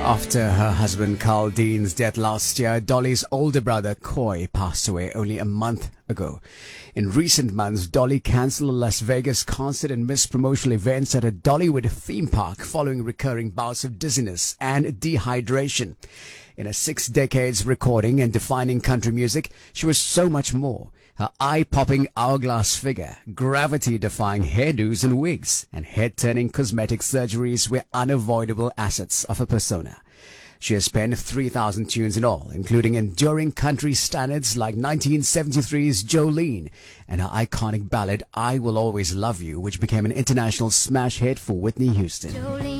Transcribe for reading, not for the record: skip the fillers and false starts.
After her husband Carl Dean's death last year, Dolly's older brother Coy passed away only a month ago. In recent months, Dolly cancelled a Las Vegas concert and missed promotional events at a Dollywood theme park following recurring bouts of dizziness and dehydration. In her 6 decades recording and defining country music, she was so much more. Her eye-popping hourglass figure, gravity-defying hairdos and wigs, and head-turning cosmetic surgeries were unavoidable assets of her persona. She has penned 3,000 tunes in all, including enduring country standards like 1973's Jolene and her iconic ballad I Will Always Love You, which became an international smash hit for Whitney Houston. Jolene.